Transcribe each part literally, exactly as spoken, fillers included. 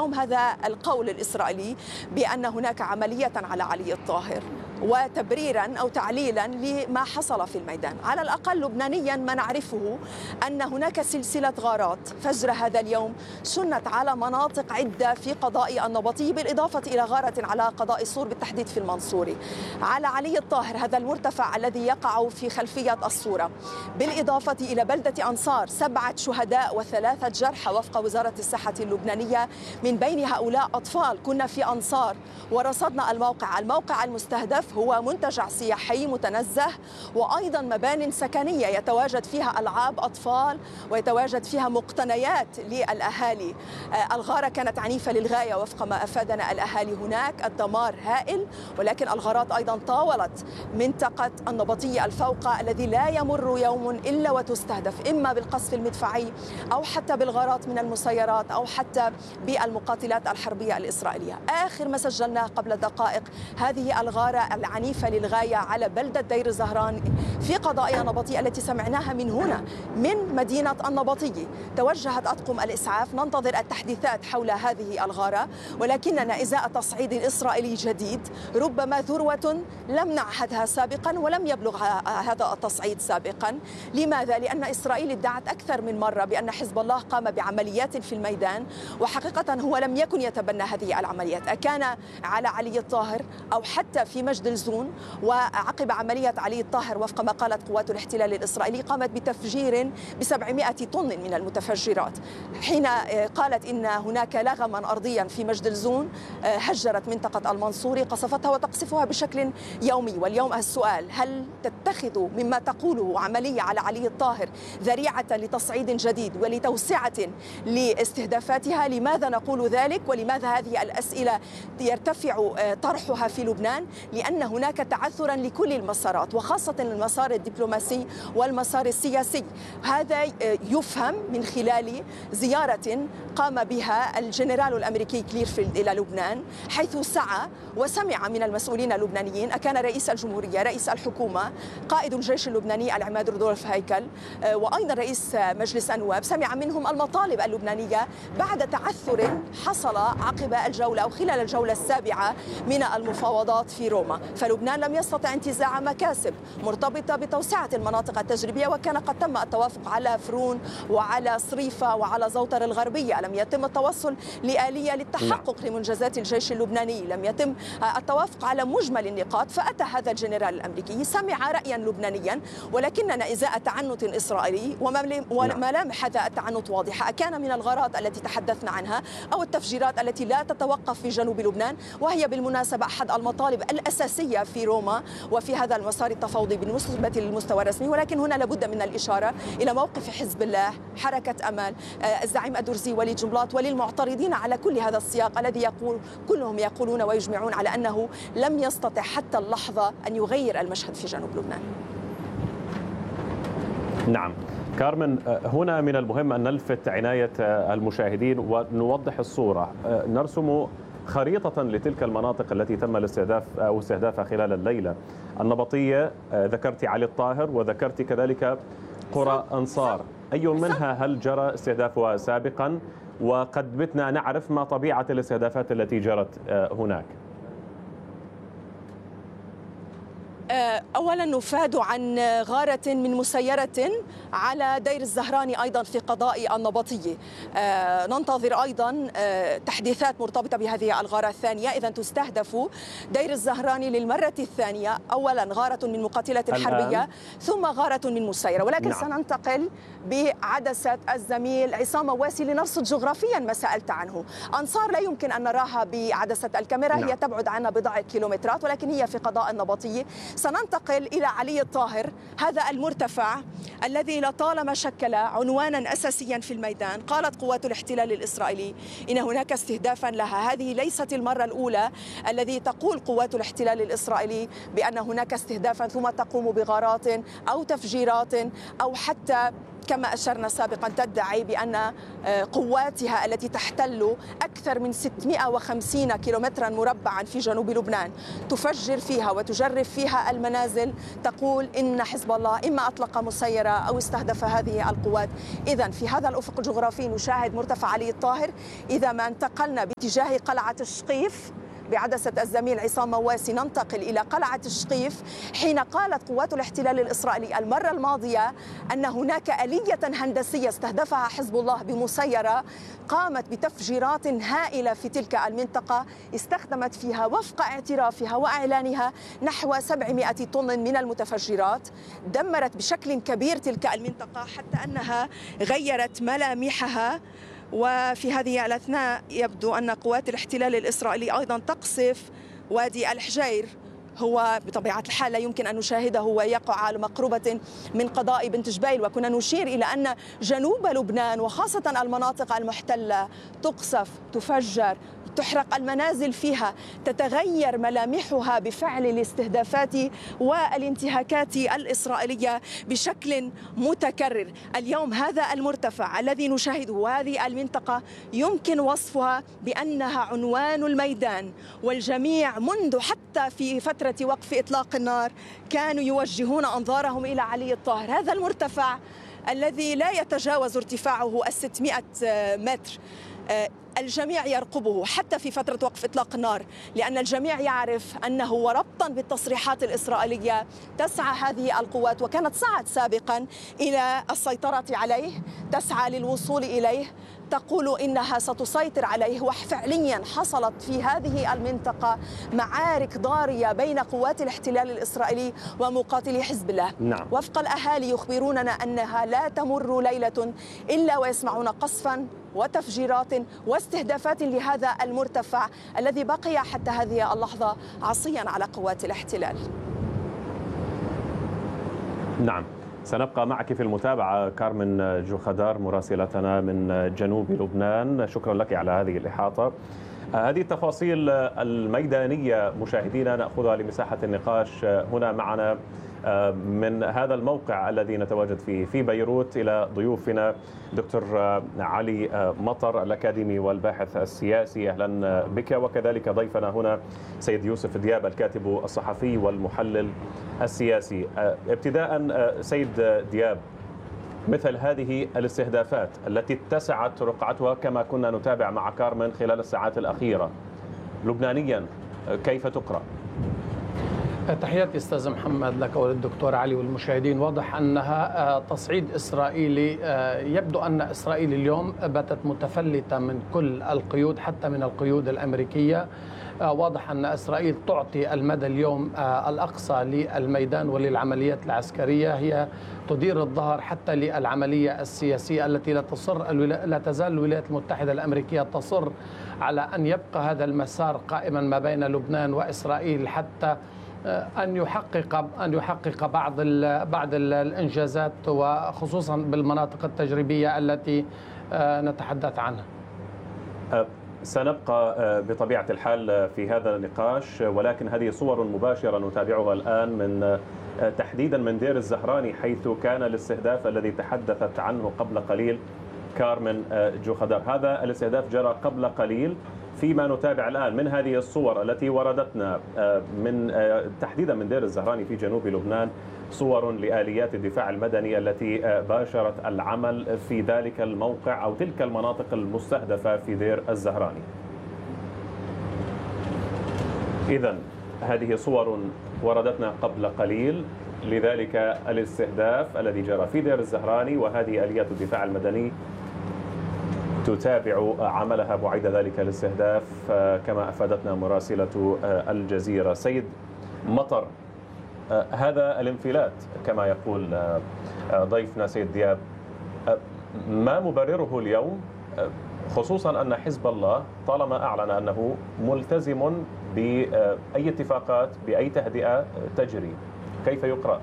اليوم هذا القول الإسرائيلي بأن هناك عملية على علي الطاهر وتبريرا أو تعليلا لما حصل في الميدان. على الأقل لبنانيا ما نعرفه أن هناك سلسلة غارات فجر هذا اليوم شنت على مناطق عدة في قضاء النبطي، بالإضافة إلى غارة على قضاء الصور بالتحديد في المنصوري. على علي الطاهر هذا المرتفع الذي يقع في خلفية الصورة، بالإضافة إلى بلدة أنصار سبعة شهداء وثلاثة جرحى وفق وزارة الصحة اللبنانية، من بين هؤلاء أطفال. كنا في أنصار ورصدنا الموقع، الموقع المستهدف هو منتجع سياحي متنزه وأيضا مبان سكنية يتواجد فيها ألعاب أطفال ويتواجد فيها مقتنيات للأهالي. الغارة كانت عنيفة للغاية وفق ما أفادنا الأهالي هناك، الدمار هائل، ولكن الغارات أيضا طاولت منطقة النبطية الفوقة الذي لا يمر يوم إلا وتستهدف إما بالقصف المدفعي أو حتى بالغارات من المسيرات أو حتى بالمقاتلات الحربية الإسرائيلية. آخر ما سجلناه قبل دقائق هذه الغارة العنيفة للغاية على بلدة دير الزهران في قضايا النبطي التي سمعناها من هنا من مدينة النبطي. توجهت أطقم الإسعاف، ننتظر التحديثات حول هذه الغارة، ولكننا إزاء تصعيد إسرائيلي جديد ربما ذروة لم نعهدها سابقا ولم يبلغ هذا التصعيد سابقا. لماذا؟ لأن إسرائيل ادعت أكثر من مرة بأن حزب الله قام بعمليات في الميدان، وحقيقة هو لم يكن يتبنى هذه العمليات. أكان على علي الطاهر أو حتى في مجد الزون، وعقب عملية علي الطاهر وفق ما قالت قوات الاحتلال الإسرائيلي قامت بتفجير بسبعمائة طن من المتفجرات. حين قالت إن هناك لغما أرضيا في مجد الزون هجرت منطقة المنصوري، قصفتها وتقصفها بشكل يومي. واليوم السؤال، هل تتخذ مما تقوله عملية على علي الطاهر ذريعة لتصعيد جديد ولتوسعة لاستهدافاتها؟ لماذا نقول ذلك ولماذا هذه الأسئلة يرتفع طرحها في لبنان؟ لأن هناك تعثرا لكل المسارات وخاصة المسار الدبلوماسي والمسار السياسي. هذا يفهم من خلال زيارة قام بها الجنرال الأمريكي كليرفيلد إلى لبنان، حيث سعى وسمع من المسؤولين اللبنانيين. أكان رئيس الجمهورية، رئيس الحكومة، قائد الجيش اللبناني العماد رودولف هيكل، وأيضا رئيس مجلس النواب، سمع منهم المطالب اللبنانية بعد تعثر حصل عقب الجولة أو خلال الجولة السابعة من المفاوضات في روما. فلبنان لم يستطع انتزاع مكاسب مرتبطة بتوسعة المناطق التجريبية، وكان قد تم التوافق على فرون وعلى صريفة وعلى زوطر الغربية. لم يتم التوصل لآلية للتحقق لمنجزات الجيش اللبناني، لم يتم التوافق على مجمل النقاط. فأتى هذا الجنرال الأمريكي سمع رأيا لبنانيا، ولكننا إزاء تعنت إسرائيلي وملامح هذا التعنت واضحة. كان من الغارات التي تحدثنا عنها أو التفجيرات التي لا تتوقف في جنوب لبنان، وهي بالمناسبة أحد المطالب الأساسية في روما وفي هذا المسار التفاوضي بالنسبة للمستوى الرسمي. ولكن هنا لابد من الإشارة إلى موقف حزب الله، حركة أمل، الزعيم الدرزي، وليد جنبلاط، وللمعترضين على كل هذا السياق الذي يقول كلهم يقولون ويجمعون على أنه لم يستطع حتى اللحظة أن يغير المشهد في جنوب لبنان. نعم كارمن، هنا من المهم أن نلفت عناية المشاهدين ونوضح الصورة، نرسم خريطة لتلك المناطق التي تم الاستهداف أو استهدافها خلال الليلة. النبطية ذكرت علي الطاهر وذكرت كذلك قرى أنصار، أي منها هل جرى استهدافها سابقا؟ وقد بتنا نعرف ما طبيعة الاستهدافات التي جرت هناك. أولا نفاد عن غارة من مسيرة على دير الزهراني أيضا في قضاء النبطي. ننتظر أيضا تحديثات مرتبطة بهذه الغارة الثانية. إذا تستهدف دير الزهراني للمرة الثانية، أولا غارة من مقاتلة حربية ثم غارة من مسيرة. ولكن نعم. سننتقل بعدسة الزميل عصام مواسي لنرصد جغرافيا ما سألت عنه. أنصار لا يمكن أن نراها بعدسة الكاميرا، نعم. هي تبعد عنا بضع كيلومترات، ولكن هي في قضاء النبطي. سننتقل إلى علي الطاهر، هذا المرتفع الذي لطالما شكل عنوانا أساسيا في الميدان. قالت قوات الاحتلال الإسرائيلي إن هناك استهدافا لها. هذه ليست المرة الأولى الذي تقول قوات الاحتلال الإسرائيلي بأن هناك استهدافا ثم تقوم بغارات أو تفجيرات أو حتى كما أشرنا سابقا تدعي بأن قواتها التي تحتل أكثر من ستمئة وخمسين كيلومترا مربعا في جنوب لبنان تفجر فيها وتجرف فيها المنازل، تقول إن حزب الله إما أطلق مسيرة أو استهدف هذه القوات. إذن في هذا الأفق الجغرافي نشاهد مرتفع علي الطاهر. إذا ما انتقلنا باتجاه قلعة الشقيف بعدسة الزميل عصام مواسي ننتقل إلى قلعة الشقيف، حين قالت قوات الاحتلال الإسرائيلي المرة الماضية أن هناك آلية هندسية استهدفها حزب الله بمسيرة قامت بتفجيرات هائلة في تلك المنطقة، استخدمت فيها وفق اعترافها وإعلانها نحو سبعمئة طن من المتفجرات، دمرت بشكل كبير تلك المنطقة حتى أنها غيرت ملامحها. وفي هذه الأثناء يبدو أن قوات الاحتلال الإسرائيلي أيضا تقصف وادي الحجير، هو بطبيعة الحال لا يمكن أن نشاهده ويقع على مقربة من قضاء بنت جبيل. وكنا نشير إلى أن جنوب لبنان وخاصة المناطق المحتلة تقصف، تفجر، تحرق المنازل فيها، تتغير ملامحها بفعل الاستهدافات والانتهاكات الإسرائيلية بشكل متكرر. اليوم هذا المرتفع الذي نشاهده وهذه المنطقة يمكن وصفها بأنها عنوان الميدان، والجميع منذ حتى في فترة وقف إطلاق النار كانوا يوجهون أنظارهم إلى علي الطاهر، هذا المرتفع الذي لا يتجاوز ارتفاعه الستمئة متر. الجميع يرقبه حتى في فترة وقف إطلاق النار، لأن الجميع يعرف أنه وربطا بالتصريحات الإسرائيلية تسعى هذه القوات، وكانت سعت سابقا إلى السيطرة عليه، تسعى للوصول إليه، تقول إنها ستسيطر عليه. وفعليا حصلت في هذه المنطقة معارك ضارية بين قوات الاحتلال الإسرائيلي ومقاتلي حزب الله. نعم. وفق الأهالي يخبروننا أنها لا تمر ليلة إلا ويسمعون قصفا وتفجيرات واستهدافات لهذا المرتفع الذي بقي حتى هذه اللحظة عصيا على قوات الاحتلال. نعم، سنبقى معك في المتابعة كارمن جوخدار مراسلتنا من جنوب لبنان، شكرا لك على هذه الإحاطة. هذه التفاصيل الميدانية مشاهدينا نأخذها لمساحة النقاش هنا معنا من هذا الموقع الذي نتواجد فيه في بيروت إلى ضيوفنا دكتور علي مطر الأكاديمي والباحث السياسي، أهلا بك، وكذلك ضيفنا هنا سيد يوسف دياب الكاتب الصحفي والمحلل السياسي. ابتداء سيد دياب، مثل هذه الاستهدافات التي اتسعت رقعتها كما كنا نتابع مع كارمن خلال الساعات الأخيرة لبنانيا كيف تقرأ؟ تحياتي أستاذ محمد لك وللدكتور علي والمشاهدين. واضح أنها تصعيد إسرائيلي، يبدو أن إسرائيل اليوم باتت متفلتة من كل القيود حتى من القيود الأمريكية. واضح أن إسرائيل تعطي المدى اليوم الأقصى للميدان وللعمليات العسكرية، هي تدير الظهر حتى للعملية السياسية التي لا تصر لا تزال الولايات المتحدة الأمريكية تصر على أن يبقى هذا المسار قائما ما بين لبنان وإسرائيل حتى أن يحقق أن يحقق بعض بعض الإنجازات وخصوصا بالمناطق التجريبية التي نتحدث عنها. سنبقى بطبيعة الحال في هذا النقاش، ولكن هذه صور مباشرة نتابعها الآن من تحديدا من دير الزهراني، حيث كان الاستهداف الذي تحدثت عنه قبل قليل كارمن جوخدار. هذا الاستهداف جرى قبل قليل. فيما نتابع الآن من هذه الصور التي وردتنا من تحديدا من دير الزهراني في جنوب لبنان، صور لآليات الدفاع المدني التي باشرت العمل في ذلك الموقع أو تلك المناطق المستهدفة في دير الزهراني. إذن هذه صور وردتنا قبل قليل لذلك الاستهداف الذي جرى في دير الزهراني، وهذه آليات الدفاع المدني تتابع عملها بعيد ذلك الاستهداف كما أفادتنا مراسلة الجزيرة. سيد مطر، هذا الانفلات كما يقول ضيفنا سيد دياب، ما مبرره اليوم، خصوصا أن حزب الله طالما أعلن أنه ملتزم بأي اتفاقات بأي تهدئة تجري، كيف يقرأ؟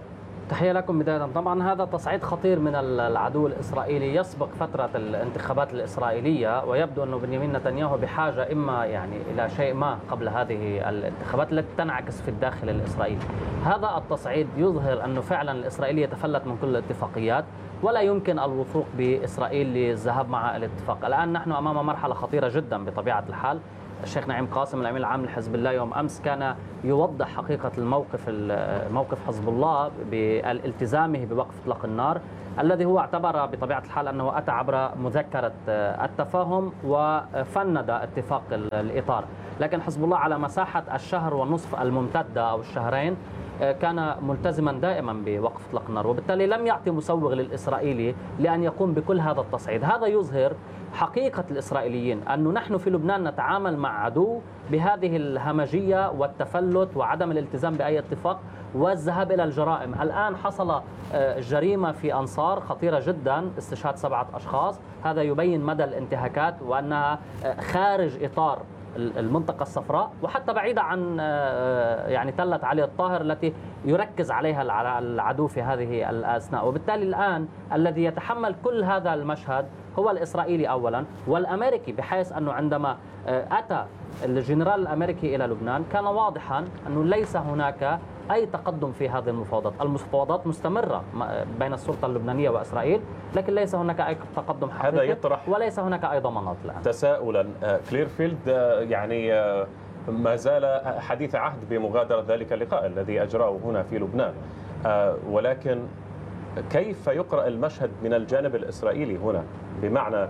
تحية لكم بداية. طبعا هذا تصعيد خطير من العدو الإسرائيلي يسبق فترة الانتخابات الإسرائيلية، ويبدو أن بنيامين نتنياهو بحاجة إما يعني إلى شيء ما قبل هذه الانتخابات التي تنعكس في الداخل الإسرائيلي. هذا التصعيد يظهر أنه فعلا الإسرائيلي يتفلت من كل الاتفاقيات، ولا يمكن الوثوق بإسرائيل للذهاب مع الاتفاق. الآن نحن أمام مرحلة خطيرة جدا بطبيعة الحال. الشيخ نعيم قاسم الأمين العام لحزب الله يوم أمس كان يوضح حقيقة الموقف موقف حزب الله بالتزامه بوقف إطلاق النار، الذي هو اعتبر بطبيعة الحال أنه أتى عبر مذكرة التفاهم وفند اتفاق الإطار. لكن حزب الله على مساحة الشهر والنصف الممتدة أو الشهرين كان ملتزما دائما بوقف اطلاق النار، وبالتالي لم يعطي مسوغ للإسرائيلي لأن يقوم بكل هذا التصعيد. هذا يظهر حقيقة الإسرائيليين أنه نحن في لبنان نتعامل مع عدو بهذه الهمجية والتفلت وعدم الالتزام بأي اتفاق والذهاب إلى الجرائم. الآن حصل جريمة في أنصار خطيرة جدا، استشهاد سبعة أشخاص. هذا يبين مدى الانتهاكات وأنها خارج إطار المنطقة الصفراء، وحتى بعيدة عن يعني تلة علي الطاهر التي يركز عليها العدو في هذه الأثناء. وبالتالي الآن الذي يتحمل كل هذا المشهد هو الإسرائيلي أولا والأمريكي، بحيث أنه عندما أتى الجنرال الأمريكي إلى لبنان كان واضحا أنه ليس هناك أي تقدم في هذه المفاوضات. المفاوضات مستمرة بين السلطة اللبنانية وإسرائيل، لكن ليس هناك أي تقدم حقيقي، هذا يطرح وليس هناك أي ضمانات الآن. تساؤلا، كليرفيلد يعني ما زال حديث عهد بمغادرة ذلك اللقاء الذي أجراه هنا في لبنان، ولكن كيف يقرأ المشهد من الجانب الإسرائيلي هنا؟ بمعنى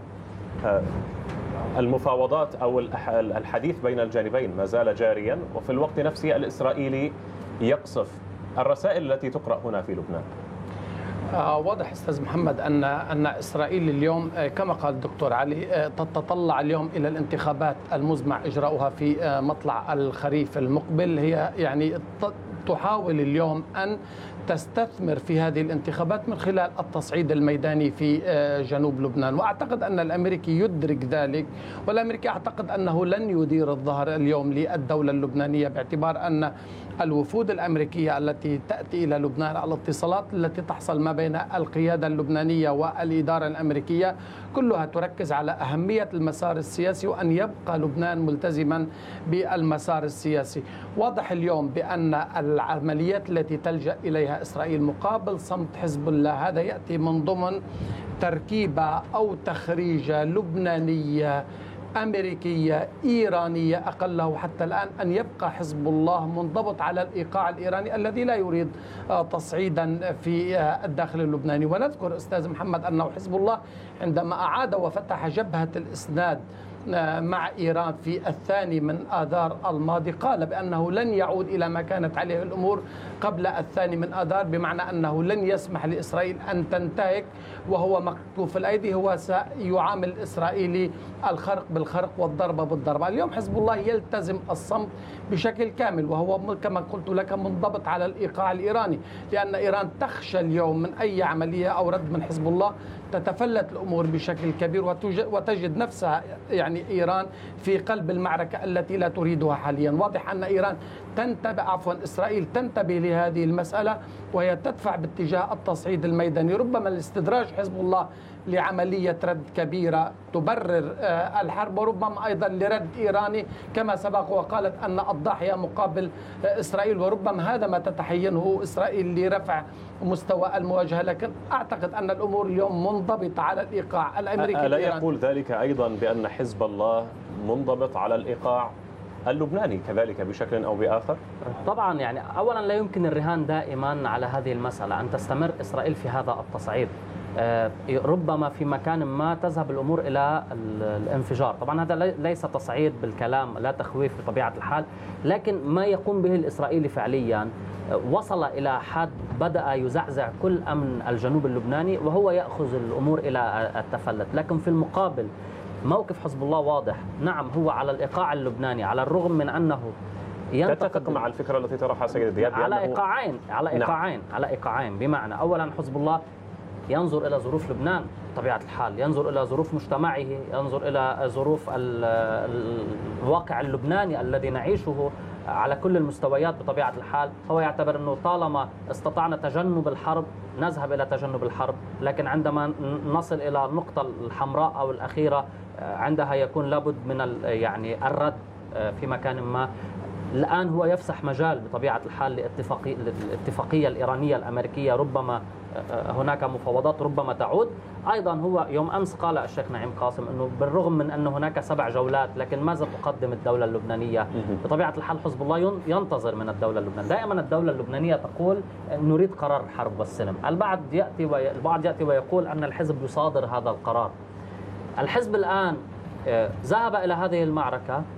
المفاوضات أو الحديث بين الجانبين ما زال جاريا، وفي الوقت نفسه الإسرائيلي يقصف. الرسائل التي تقرأ هنا في لبنان آه واضح أستاذ محمد أن أن إسرائيل اليوم كما قال الدكتور علي تتطلع اليوم إلى الانتخابات المزمع إجراؤها في مطلع الخريف المقبل. هي يعني تحاول اليوم أن تستثمر في هذه الانتخابات من خلال التصعيد الميداني في جنوب لبنان، وأعتقد أن الأمريكي يدرك ذلك، والأمريكي أعتقد أنه لن يدير الظهر اليوم للدولة اللبنانية، باعتبار أن الوفود الأمريكية التي تأتي إلى لبنان على الاتصالات التي تحصل ما بين القيادة اللبنانية والإدارة الأمريكية كلها تركز على أهمية المسار السياسي وأن يبقى لبنان ملتزما بالمسار السياسي. واضح اليوم بأن العمليات التي تلجأ إليها إسرائيل مقابل صمت حزب الله هذا يأتي من ضمن تركيبة أو تخريجة لبنانية أمريكية إيرانية أقله حتى الآن أن يبقى حزب الله منضبط على الإيقاع الإيراني الذي لا يريد تصعيدا في الداخل اللبناني. ونذكر أستاذ محمد أنه حزب الله عندما أعاد وفتح جبهة الإسناد مع إيران في الثاني من آذار الماضي قال بأنه لن يعود إلى ما كانت عليه الأمور قبل الثاني من آذار، بمعنى أنه لن يسمح لإسرائيل أن تنتهك وهو مكتوف الأيدي، هو سيعامل الإسرائيلي الخرق بالخرق والضربة بالضربة. اليوم حزب الله يلتزم الصمت بشكل كامل، وهو كما قلت لك منضبط على الإيقاع الإيراني، لأن إيران تخشى اليوم من أي عملية أو رد من حزب الله تتفلت الأمور بشكل كبير وتجد نفسها يعني إيران في قلب المعركة التي لا تريدها حاليا. واضح أن إيران تنتبه عفوا إسرائيل تنتبه لهذه المسألة وهي تدفع باتجاه التصعيد الميداني. ربما الاستدراج حزب الله لعملية رد كبيرة تبرر الحرب، وربما أيضا لرد إيراني كما سبق وقالت أن الضاحية مقابل إسرائيل، وربما هذا ما تتحينه إسرائيل لرفع مستوى المواجهة. لكن أعتقد أن الأمور اليوم منضبطة على الإيقاع الأمريكي. ألا يقول ذلك أيضا بأن حزب الله منضبط على الإيقاع اللبناني كذلك بشكل أو بآخر؟ طبعا يعني أولا لا يمكن الرهان دائما على هذه المسألة أن تستمر إسرائيل في هذا التصعيد. ربما في مكان ما تذهب الأمور إلى الانفجار. طبعا هذا ليس تصعيد بالكلام، لا تخويف بطبيعة الحال، لكن ما يقوم به الإسرائيلي فعليا وصل إلى حد بدأ يزعزع كل أمن الجنوب اللبناني وهو يأخذ الأمور إلى التفلت. لكن في المقابل موقف حزب الله واضح، نعم هو على الإيقاع اللبناني على الرغم من أنه تتفق مع الفكرة التي طرحها سيد دياب على إيقاعين على إيقاعين نعم. على إيقاعين بمعنى أولا حزب الله ينظر إلى ظروف لبنان بطبيعة الحال، ينظر إلى ظروف مجتمعه، ينظر إلى ظروف الواقع اللبناني الذي نعيشه على كل المستويات بطبيعة الحال. هو يعتبر أنه طالما استطعنا تجنب الحرب نذهب إلى تجنب الحرب، لكن عندما نصل إلى النقطة الحمراء أو الأخيرة عندها يكون لابد من يعني الرد في مكان ما. الآن هو يفسح مجال بطبيعة الحال لاتفاقية الاتفاقية الإيرانية الأمريكية، ربما هناك مفاوضات ربما تعود. أيضا هو يوم أمس قال الشيخ نعيم قاسم أنه بالرغم من أن هناك سبع جولات لكن ماذا تقدم الدولة اللبنانية؟ بطبيعة الحال حزب الله ينتظر من الدولة اللبنانية. دائما الدولة اللبنانية تقول نريد قرار الحرب والسلم. البعض يأتي وي... البعض يأتي ويقول أن الحزب يصادر هذا القرار. الحزب الآن ذهب إلى هذه المعركة